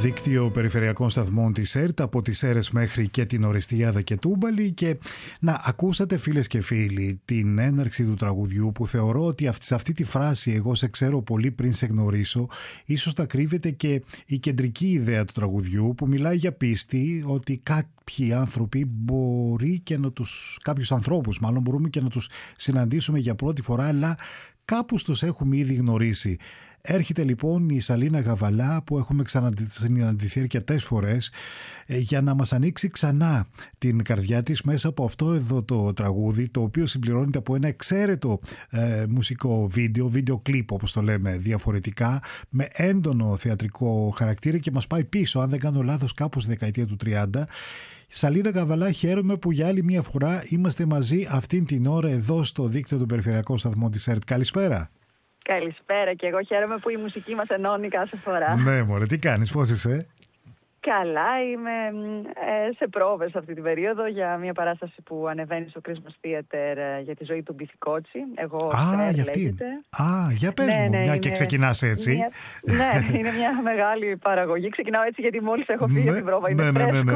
Δίκτυο περιφερειακών σταθμών της ΕΡΤ από τις Σέρρες μέχρι και την Ορεστιάδα και Τούμπαλη. Και να ακούσατε, φίλες και φίλοι, την έναρξη του τραγουδιού που θεωρώ ότι σε αυτή τη φράση «εγώ σε ξέρω πολύ πριν σε γνωρίσω» ίσως θα κρύβεται και η κεντρική ιδέα του τραγουδιού, που μιλάει για πίστη ότι κάποιοι άνθρωποι μπορεί και να κάποιους ανθρώπους μάλλον μπορούμε και να τους συναντήσουμε για πρώτη φορά, αλλά κάπου τους έχουμε ήδη γνωρίσει. Έρχεται λοιπόν η Σαλίνα Γαβαλά, που έχουμε ξανασυναντηθεί αρκετές φορές, για να μας ανοίξει ξανά την καρδιά της μέσα από αυτό εδώ το τραγούδι, το οποίο συμπληρώνεται από ένα εξαίρετο μουσικό βίντεο κλιπ όπως το λέμε διαφορετικά, με έντονο θεατρικό χαρακτήρα και μας πάει πίσω, αν δεν κάνω λάθος, κάπου στη δεκαετία του 30. Σαλίνα Γαβαλά, χαίρομαι που για άλλη μια φορά είμαστε μαζί αυτήν την ώρα εδώ στο δίκτυο των περιφερειακών σταθμών της ΕΡΤ. Καλησπέρα. Καλησπέρα, και εγώ χαίρομαι που η μουσική μας ενώνει κάθε φορά. Ναι μωρέ, τι κάνεις, πώς είσαι? Καλά, είμαι σε πρόβες αυτή την περίοδο για μια παράσταση που ανεβαίνει στο Christmas Theater για τη ζωή του Μπιθικότσι. Εγώ για αυτήν. Για πες μου, μια και ξεκινάς έτσι. Ναι, είναι μια μεγάλη παραγωγή. Ξεκινάω έτσι γιατί μόλις έχω φύγει από την πρόβα, είναι φρέσκο.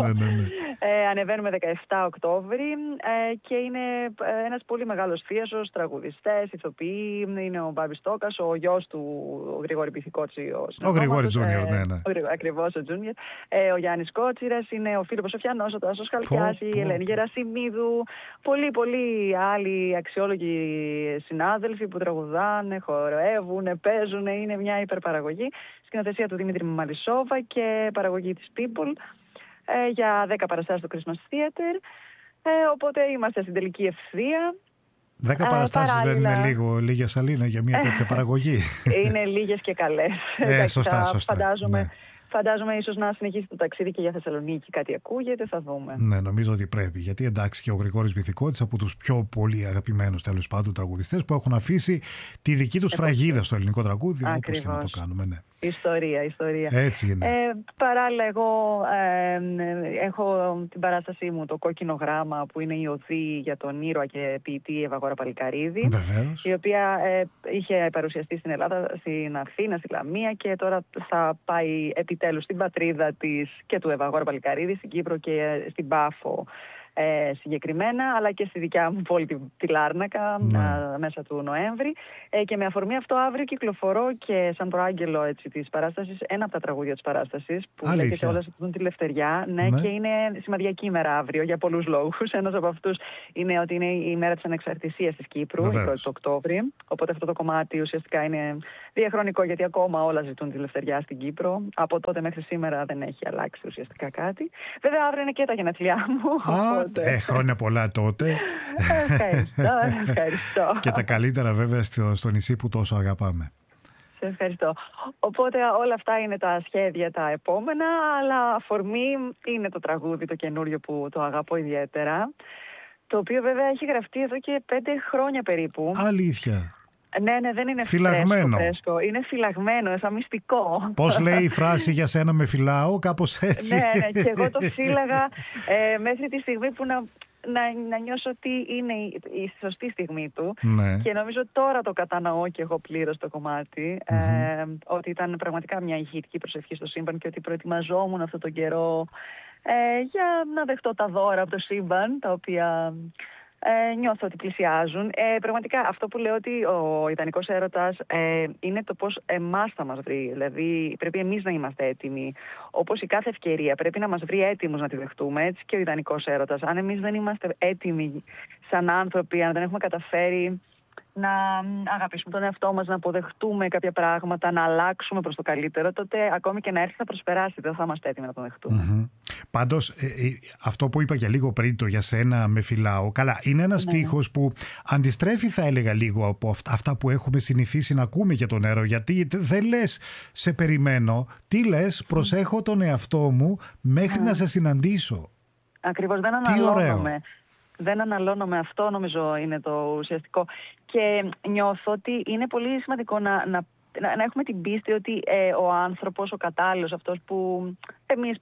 Ανεβαίνουμε 17 Οκτώβρη και είναι ένας πολύ μεγάλος θίασος, τραγουδιστές, ηθοποιοί. Είναι ο Μπάμπης Τόκας, ο γιος του Γρηγόρη Μπιθικότσι. Ο Γρηγόρη Τζούνιορ, ναι. Ακριβώς, ο Τζούνιορ. Ο Γιάννης Κότσιρας, είναι ο Φίλιππος Σοφιανός, ο Τάσος Χαλκιάς, η Ελένη Γερασιμίδου, πολλοί άλλοι αξιόλογοι συνάδελφοι που τραγουδάνε, χορεύουν, παίζουν. Είναι μια υπερπαραγωγή. Σκηνοθεσία του Δημήτρη Μαλισσόβα και παραγωγή της People για 10 παραστάσεις στο Christmas Theater. Οπότε είμαστε στην τελική ευθεία. 10 παραστάσεις δεν είναι λίγες, Σαλίνα, για μια τέτοια παραγωγή? Είναι λίγες και καλές. Σωστά. Φαντάζομαι ίσως να συνεχίσει το ταξίδι και για Θεσσαλονίκη, κάτι ακούγεται, θα δούμε. Ναι, νομίζω ότι πρέπει. Γιατί εντάξει, και ο Γρηγόρης Μπιθικότσης, από τους πιο πολύ αγαπημένους τέλος πάντων τραγουδιστές, που έχουν αφήσει τη δική τους φραγίδα στο ελληνικό τραγούδι, όπως και να το κάνουμε. Ναι. Ιστορία. Έτσι είναι. Παράλληλα, εγώ έχω την παράστασή μου, το Κόκκινο Γράμμα, που είναι η οδή για τον ήρωα και ποιητή Ευαγόρα Παλικαρίδη. Βεβαίως. Η οποία είχε παρουσιαστεί στην Ελλάδα, στην Αθήνα, στη Λαμία, και τώρα θα πάει επιτέλους στην πατρίδα της και του Ευαγόρα Παλικαρίδη, στην Κύπρο και στην Πάφο συγκεκριμένα, αλλά και στη δικιά μου πόλη, τη Λάρνακα, μέσα του Νοέμβρη. Και με αφορμή αυτό, αύριο κυκλοφορώ και σαν προάγγελο της παράστασης ένα από τα τραγούδια της παράστασης, που λέγεται «Όλα ζητούν τη Λευτεριά». Ναι, και είναι σημαδιακή ημέρα αύριο για πολλούς λόγους. Ένας από αυτούς είναι ότι είναι η μέρα της ανεξαρτησίας της Κύπρου, η 1η Οκτώβρη. Οπότε αυτό το κομμάτι ουσιαστικά είναι διαχρονικό, γιατί ακόμα όλα ζητούν τη Λευτεριά στην Κύπρο. Από τότε μέχρι σήμερα δεν έχει αλλάξει ουσιαστικά κάτι. Βέβαια, αύριο είναι και τα γενέθλιά μου. Χρόνια πολλά τότε. Ευχαριστώ. Και τα καλύτερα βέβαια στο νησί που τόσο αγαπάμε. Σε ευχαριστώ. Οπότε όλα αυτά είναι τα σχέδια τα επόμενα, αλλά αφορμή είναι το τραγούδι το καινούριο που το αγαπώ ιδιαίτερα, το οποίο βέβαια έχει γραφτεί εδώ και 5 χρόνια περίπου. Αλήθεια? Ναι, δεν είναι φυλαγμένο. φρέσκο. Είναι φυλαγμένο, σαν μυστικό. Πώς λέει η φράση «για σένα με φυλάω», κάπως έτσι? Ναι, και εγώ το φύλαγα μέχρι τη στιγμή που να νιώσω ότι είναι η σωστή στιγμή του. Ναι. Και νομίζω τώρα το κατανοώ και εγώ πλήρως το κομμάτι, ότι ήταν πραγματικά μια ηχητική προσευχή στο σύμπαν και ότι προετοιμαζόμουν αυτόν τον καιρό για να δεχτώ τα δώρα από το σύμπαν, τα οποία νιώθω ότι πλησιάζουν. Πραγματικά αυτό που λέω, ότι ο ιδανικός έρωτας είναι το πώς εμάς θα μας βρει. Δηλαδή πρέπει εμείς να είμαστε έτοιμοι. Όπως η κάθε ευκαιρία πρέπει να μας βρει έτοιμους να τη δεχτούμε, έτσι και ο ιδανικός έρωτας. Αν εμείς δεν είμαστε έτοιμοι σαν άνθρωποι, αν δεν έχουμε καταφέρει να αγαπήσουμε τον εαυτό μας, να αποδεχτούμε κάποια πράγματα, να αλλάξουμε προς το καλύτερο, τότε ακόμη και να έρθει θα προσπεράσει, δεν θα είμαστε έτοιμοι να τον δεχτούμε. Πάντως, αυτό που είπα και λίγο πριν, το «για σένα με φυλάω», καλά, είναι ένας στίχος που αντιστρέφει, θα έλεγα, λίγο από αυτά που έχουμε συνηθίσει να ακούμε για τον έρωτα. Γιατί δεν λες «σε περιμένω», τι λες «προσέχω τον εαυτό μου μέχρι να σε συναντήσω». Ακριβώς, δεν αναλώνομαι. Δεν αναλώνομαι, αυτό νομίζω είναι το ουσιαστικό. Και νιώθω ότι είναι πολύ σημαντικό να έχουμε την πίστη ότι ο άνθρωπος, ο κατάλληλος, αυτός που εμείς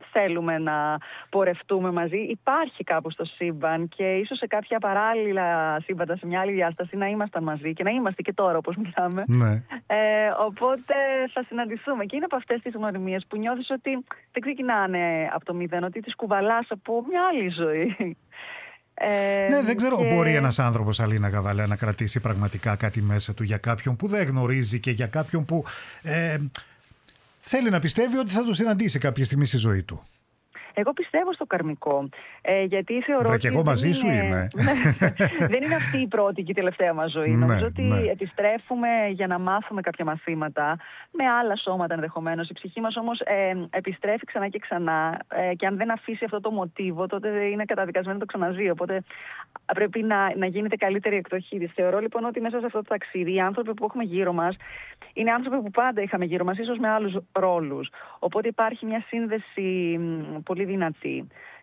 θέλουμε να πορευτούμε μαζί. Υπάρχει κάπου στο σύμπαν και ίσως σε κάποια παράλληλα σύμπαντα, σε μια άλλη διάσταση, να ήμασταν μαζί και να είμαστε και τώρα όπως μιλάμε. Ναι. Οπότε θα συναντηθούμε. Και είναι από αυτές τις γνωριμίες που νιώθεις ότι δεν ξεκινάνε από το μηδέν, ότι τις κουβαλάς από μια άλλη ζωή. Ναι, δεν ξέρω, μπορεί ένας άνθρωπος, Αλίνα Γαβαλέα, να κρατήσει πραγματικά κάτι μέσα του για κάποιον που δεν γνωρίζει και για κάποιον που θέλει να πιστεύει ότι θα το συναντήσει κάποια στιγμή στη ζωή του. Εγώ πιστεύω στο καρμικό, γιατί θεωρώ ότι και εγώ μαζί σου είμαι. Δεν είναι αυτή η πρώτη και η τελευταία μας ζωή. Νομίζω ότι επιστρέφουμε για να μάθουμε κάποια μαθήματα με άλλα σώματα ενδεχομένως. Η ψυχή μας όμως επιστρέφει ξανά και ξανά και αν δεν αφήσει αυτό το μοτίβο, τότε είναι καταδικασμένο να το ξαναζεί. Οπότε πρέπει να γίνεται καλύτερη εκδοχή της. Θεωρώ λοιπόν ότι μέσα σε αυτό το ταξίδι οι άνθρωποι που έχουμε γύρω μας είναι άνθρωποι που πάντα είχαμε γύρω μας, ίσως με άλλους ρόλους. Οπότε υπάρχει μια σύνδεση πολύ δυνατή.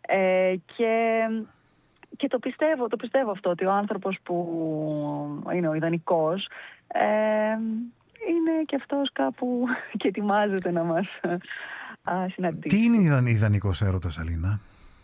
Και το πιστεύω αυτό, ότι ο άνθρωπος που είναι ο ιδανικός είναι και αυτός κάπου και ετοιμάζεται να μας συναντήσει. Τι είναι ιδανικός έρωτας, Αλίνα?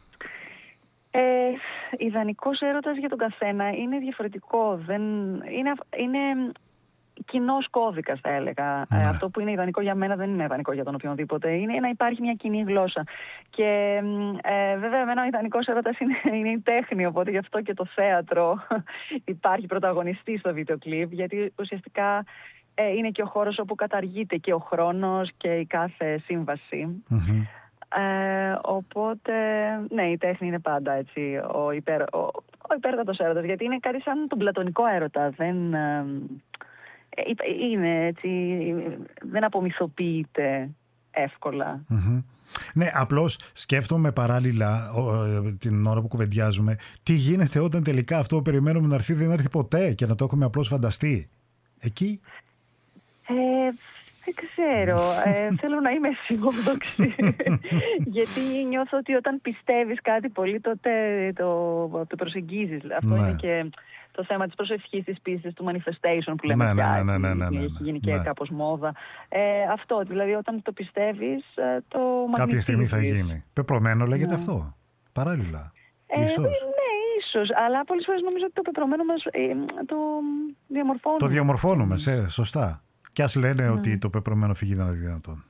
Ιδανικός έρωτας για τον καθένα είναι διαφορετικό. Είναι κοινός κώδικας, θα έλεγα. Αυτό που είναι ιδανικό για μένα δεν είναι ιδανικό για τον οποιονδήποτε. Είναι να υπάρχει μια κοινή γλώσσα. Και βέβαια, εμένα ο ιδανικός έρωτας είναι η τέχνη. Οπότε γι' αυτό και το θέατρο υπάρχει πρωταγωνιστή στο βίντεο κλιπ. Γιατί ουσιαστικά είναι και ο χώρος όπου καταργείται και ο χρόνος και η κάθε σύμβαση. Mm-hmm. Οπότε, ναι, η τέχνη είναι πάντα έτσι, ο υπέρτατος έρωτας. Γιατί είναι κάτι σαν τον πλατωνικό έρωτα. Είναι έτσι, δεν απομυθοποιείται εύκολα. Mm-hmm. Ναι, απλώς σκέφτομαι παράλληλα την ώρα που κουβεντιάζουμε τι γίνεται όταν τελικά αυτό που περιμένουμε να έρθει δεν έρθει ποτέ και να το έχουμε απλώς φανταστεί. Εκεί. Δεν ξέρω. Θέλω να είμαι αισιόδοξη. Γιατί νιώθω ότι όταν πιστεύεις κάτι πολύ, τότε το προσεγγίζεις. Αυτό είναι και το θέμα της προσευχής, της πίστης, του manifestation που λέμε πια. Έχει γίνει και κάπως μόδα. Αυτό, δηλαδή όταν το πιστεύεις, το manifestizes. Κάποια στιγμή θα γίνει. Πεπρωμένο λέγεται αυτό. Παράλληλα. Ίσως. Ναι, ίσως. Αλλά πολλές φορές νομίζω ότι το πεπρωμένο μας το διαμορφώνουμε. Το διαμορφώνουμε, σωστά. Κι ας λένε ότι το πεπρωμένο φυγεί δεν είναι δυνατόν.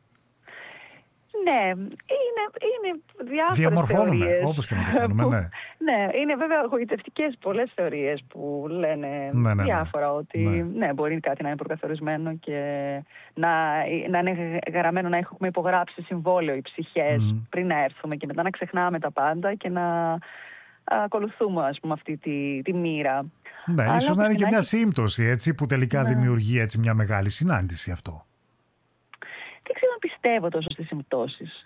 Ναι, είναι διάφορες διαμορφώνουμε, θεωρίες, όπως και να το κάνουμε, ναι. Ναι, είναι βέβαια εγωιτευτικές πολλές θεωρίες που λένε διάφορα, ότι μπορεί κάτι να είναι προκαθορισμένο και να είναι γραμμένο, να έχουμε υπογράψει συμβόλαιο οι ψυχές πριν να έρθουμε και μετά να ξεχνάμε τα πάντα και να ακολουθούμε, ας πούμε, αυτή τη μοίρα. Ναι, ίσως να είναι και μια σύμπτωση, έτσι, που τελικά δημιουργεί έτσι μια μεγάλη συνάντηση αυτό. Δεν ξέρω αν πιστεύω τόσο στις συμπτώσεις.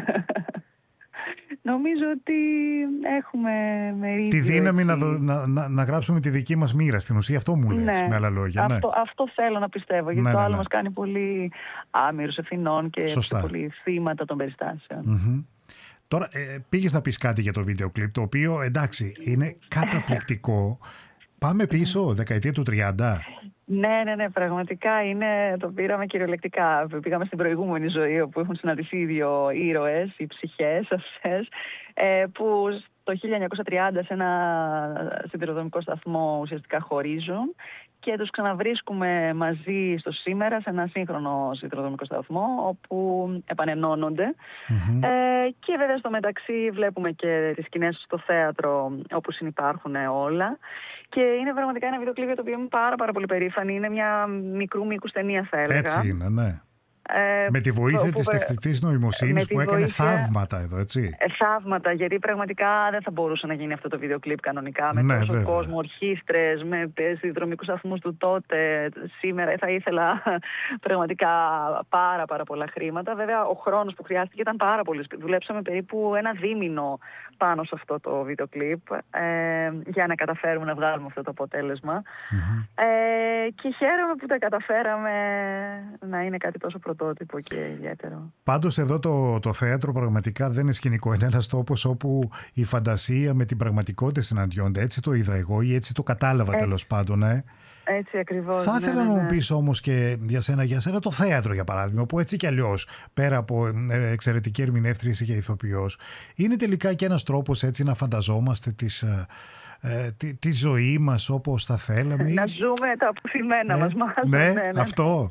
Νομίζω ότι έχουμε μερίδιο. Τη δύναμη να γράψουμε τη δική μας μοίρα. Στην ουσία αυτό μου λες, με άλλα λόγια. Αυτό θέλω να πιστεύω, γιατί το άλλο μας κάνει πολύ άμυρους ευθυνών και πολύ θύματα των περιστάσεων. Mm-hmm. Τώρα πήγες να πεις κάτι για το βίντεο κλιπ, το οποίο εντάξει είναι καταπληκτικό. Πάμε πίσω, δεκαετία του 30. Ναι, πραγματικά το πήραμε κυριολεκτικά. Πήγαμε στην προηγούμενη ζωή, όπου έχουν συναντηθεί οι δύο ήρωες, οι ψυχές αυτές, που το 1930 σε ένα σιδηροδρομικό σταθμό ουσιαστικά χωρίζουν και τους ξαναβρίσκουμε μαζί στο σήμερα σε ένα σύγχρονο σιδηροδρομικό σταθμό, όπου επανενώνονται. Mm-hmm. Και βέβαια στο μεταξύ βλέπουμε και τις σκηνές στο θέατρο, όπου συνυπάρχουν όλα. Και είναι πραγματικά ένα βίντεο κλιπ για το οποίο είμαι πάρα πολύ περήφανη. Είναι μια μικρού μήκους ταινία, θα έλεγα. Έτσι είναι, ναι. Με τη βοήθεια της τεχνητής νοημοσύνης που έκανε θαύματα εδώ, έτσι. Θαύματα, γιατί πραγματικά δεν θα μπορούσε να γίνει αυτό το βίντεο κλιπ κανονικά. Με τόσο κόσμο, ορχήστρες, με συνδρομικούς σταθμούς του τότε. Σήμερα θα ήθελα πραγματικά πάρα πολλά χρήματα. Βέβαια, ο χρόνος που χρειάστηκε ήταν πάρα πολύ. Δουλέψαμε περίπου ένα δίμηνο πάνω σε αυτό το βίντεο κλιπ για να καταφέρουμε να βγάλουμε αυτό το αποτέλεσμα. Mm-hmm. Και χαίρομαι που τα καταφέραμε να είναι κάτι τόσο πρωτότυπο και ιδιαίτερο. Πάντως εδώ το θέατρο πραγματικά δεν είναι σκηνικό. Είναι ένας τόπος όπου η φαντασία με την πραγματικότητα συναντιόνται. Έτσι το είδα εγώ ή έτσι το κατάλαβα τέλος πάντων. Έτσι ακριβώς. Θα ήθελα να μου πεις όμως και για σένα το θέατρο για παράδειγμα, που έτσι κι αλλιώς πέρα από εξαιρετική ερμηνεύτρια και ηθοποιός, είναι τελικά και ένας τρόπος έτσι να φανταζόμαστε τη ζωή μας όπως θα θέλαμε. Να ζούμε τα αποθυμένα μας. Ναι, αυτό.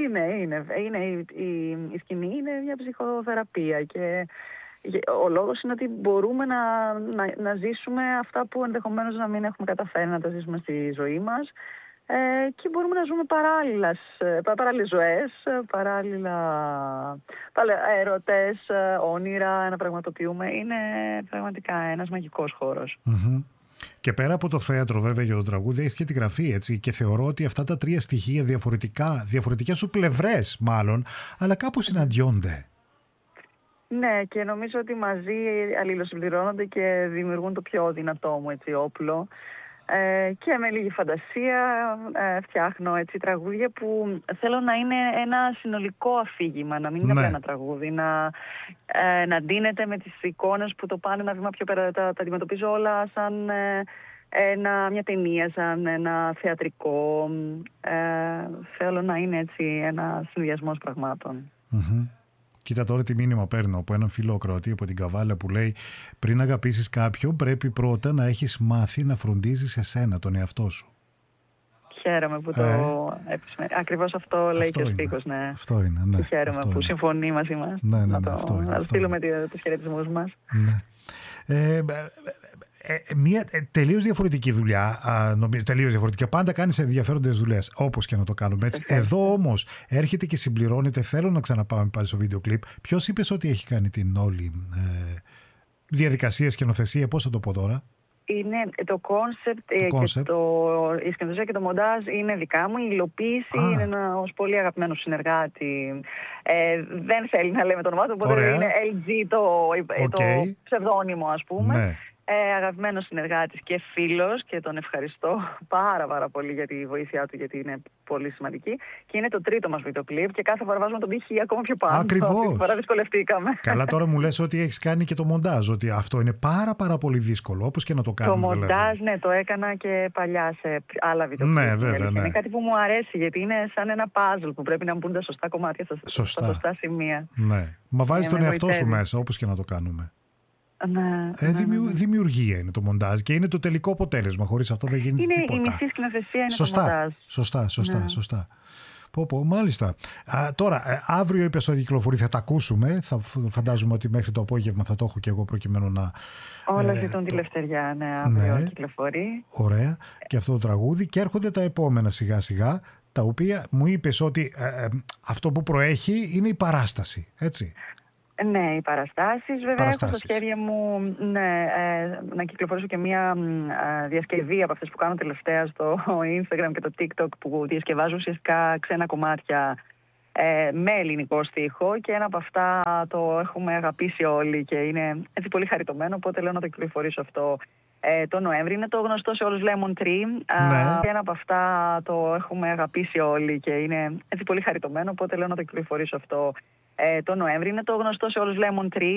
Η σκηνή είναι μια ψυχοθεραπεία και ο λόγος είναι ότι μπορούμε να ζήσουμε αυτά που ενδεχομένως να μην έχουμε καταφέρει να τα ζήσουμε στη ζωή μας και μπορούμε να ζούμε παράλληλες ζωές, παράλληλα έρωτες, όνειρα, να πραγματοποιούμε. Είναι πραγματικά ένας μαγικός χώρος. Mm-hmm. Και πέρα από το θέατρο βέβαια για το τραγούδι έχει και τη γραφή, έτσι, και θεωρώ ότι αυτά τα τρία στοιχεία διαφορετικές σου πλευρές μάλλον, αλλά κάπου συναντιόνται. Ναι, και νομίζω ότι μαζί αλληλοσυμπληρώνονται και δημιουργούν το πιο δυνατό μου όπλο. Και με λίγη φαντασία φτιάχνω τραγούδια που θέλω να είναι ένα συνολικό αφήγημα, να μην είναι απλά ένα τραγούδι, να ντύνεται με τις εικόνες που το πάνε ένα βήμα πιο πέρα. Τα αντιμετωπίζω όλα σαν μια ταινία, σαν ένα θεατρικό. Θέλω να είναι έτσι ένα συνδυασμός πραγμάτων. Mm-hmm. Κοίτα τώρα τι μήνυμα παίρνω από έναν φίλο ακροατή από την Καβάλα που λέει: πριν αγαπήσεις κάποιον, πρέπει πρώτα να έχεις μάθει να φροντίζεις εσένα, τον εαυτό σου. Χαίρομαι που το έπεισε. Ακριβώς αυτό λέει και ο Στίχος. Ναι. Αυτό είναι. Ναι, χαίρομαι που συμφωνεί μαζί μας. Ναι, να στείλουμε τους χαιρετισμούς μας. Ναι. Μια τελείως διαφορετική δουλειά, τελείως διαφορετική. Πάντα κάνεις ενδιαφέροντες δουλειές, όπως και να το κάνουμε έτσι. Εδώ όμως έρχεται και συμπληρώνεται. Θέλω να ξαναπάμε πάλι στο βίντεο κλιπ. Ποιος είπες ότι έχει κάνει την όλη διαδικασία, σκηνοθεσία, πώς θα το πω τώρα? Είναι το κόνσεπτ, η σκηνοθεσία και το μοντάζ είναι δικά μου. Η υλοποίηση είναι ένας πολύ αγαπημένος συνεργάτη. Δεν θέλει να λέμε το όνομά του, οπότε είναι LG το ψευδόνυμο, ας πούμε. Ναι. Αγαπημένος συνεργάτης και φίλος και τον ευχαριστώ πάρα πολύ για τη βοήθειά του, γιατί είναι πολύ σημαντική. Και είναι το τρίτο μας βίντεο κλιπ και κάθε φορά βάζουμε τον πύχη ακόμα πιο πάνω. Ακριβώς. Αυτή τη φορά δυσκολευτήκαμε. Καλά, τώρα μου λες ότι έχεις κάνει και το μοντάζ, ότι αυτό είναι πάρα πολύ δύσκολο, όπως και να το κάνουμε. Το μοντάζ, ναι, το έκανα και παλιά σε άλλα βίντεο κλιπ. Ναι, βέβαια. Ναι. Είναι κάτι που μου αρέσει, γιατί είναι σαν ένα puzzle που πρέπει να μπουν τα σωστά κομμάτια στα σωστά σημεία. Ναι. Μα βάζεις τον εαυτό σου μέσα, όπως και να το κάνουμε. Ναι, δημιουργία είναι το μοντάζ και είναι το τελικό αποτέλεσμα. Χωρίς αυτό δεν γίνεται τίποτα. Η μισή σκηνοθεσία είναι το μοντάζ. Σωστά. Μάλιστα. Τώρα, αύριο είπες ότι κυκλοφορεί, θα τα ακούσουμε. Φαντάζομαι ότι μέχρι το απόγευμα θα το έχω και εγώ προκειμένου να... Όλα ζητούν τη Λευτεριά, ναι, αύριο κυκλοφορεί. Ωραία. Και αυτό το τραγούδι. Και έρχονται τα επόμενα σιγά σιγά, τα οποία μου είπες ότι αυτό που προέχει είναι η παράσταση, έτσι? Ναι, οι παραστάσεις. Βέβαια, έχω στα σχέδια μου να κυκλοφορήσω και μια διασκευή από αυτές που κάνω τελευταία στο Instagram και το TikTok, που διασκευάζω ουσιαστικά ξένα κομμάτια με ελληνικό στίχο, και ένα από αυτά το έχουμε αγαπήσει όλοι και είναι έτσι πολύ χαριτωμένο, οπότε λέω να το κυκλοφορήσω αυτό το Νοέμβρη. Είναι το γνωστό σε όλους Lemon Tree. Και ένα από αυτά το έχουμε αγαπήσει όλοι και είναι έτσι πολύ χαριτωμένο, οπότε λέω να το κυκλοφορήσω αυτό το Νοέμβρη. Είναι το γνωστό σε όλους Lemon Tree.